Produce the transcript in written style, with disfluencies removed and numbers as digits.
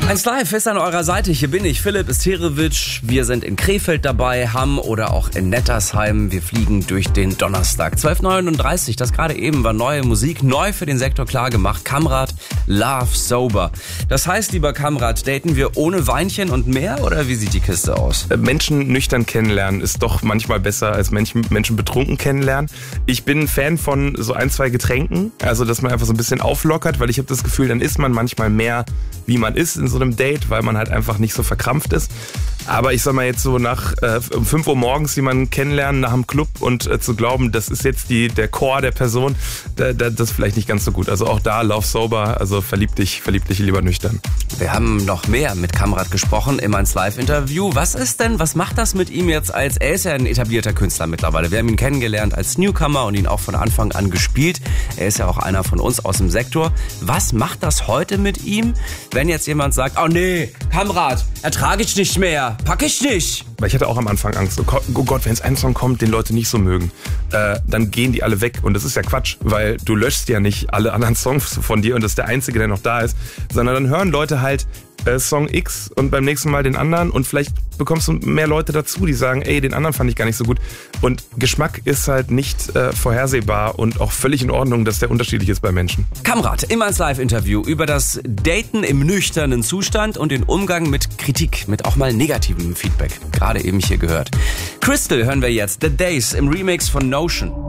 1Live ist an eurer Seite. Hier bin ich, Philipp Isterewitsch. Wir sind in Krefeld dabei, Hamm oder auch in Nettersheim. Wir fliegen durch den Donnerstag. 12:39 Uhr, das gerade eben war neue Musik, neu für den Sektor klar gemacht. Kamrat, Love, Sober. Das heißt, lieber Kamrat, daten wir ohne Weinchen und mehr oder wie sieht die Kiste aus? Menschen nüchtern kennenlernen ist doch manchmal besser als Menschen betrunken kennenlernen. Ich bin ein Fan von so 1, 2 Getränken, also dass man einfach so ein bisschen auflockert, weil ich habe das Gefühl, dann ist man manchmal mehr, wie man ist in so einem Date, weil man halt einfach nicht so verkrampft ist. Aber ich sag mal jetzt so um 5 Uhr morgens jemanden kennenlernen nach dem Club und zu glauben, das ist jetzt der Core der Person, das ist vielleicht nicht ganz so gut. Also auch da, Love Sober, also verlieb dich lieber nüchtern. Wir haben noch mehr mit Kamrat gesprochen im 1Live-Interview. Was macht das mit ihm jetzt er ist ja ein etablierter Künstler mittlerweile. Wir haben ihn kennengelernt als Newcomer und ihn auch von Anfang an gespielt. Er ist ja auch einer von uns aus dem Sektor. Was macht das heute mit ihm, wenn jetzt jemand sagt, oh nee, Kamrat, ertrage ich nicht mehr, pack ich nicht. Weil ich hatte auch am Anfang Angst, oh Gott, wenn jetzt ein Song kommt, den Leute nicht so mögen, dann gehen die alle weg. Und das ist ja Quatsch, weil du löschst ja nicht alle anderen Songs von dir und das ist der einzige, der noch da ist, sondern dann hören Leute halt Song X und beim nächsten Mal den anderen und vielleicht bekommst du mehr Leute dazu, die sagen, ey, den anderen fand ich gar nicht so gut. Und Geschmack ist halt nicht vorhersehbar und auch völlig in Ordnung, dass der unterschiedlich ist bei Menschen. Kamrat im 1Live-Interview über das Daten im nüchternen Zustand und den Umgang mit Kritik, mit auch mal negativem Feedback. Gerade eben hier gehört. Crystal hören wir jetzt, The Days im Remix von Notion.